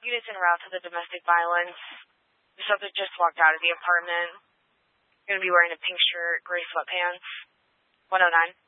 units en route to the domestic violence. The subject just walked out of the apartment. Going to be wearing a pink shirt, gray sweatpants. 109.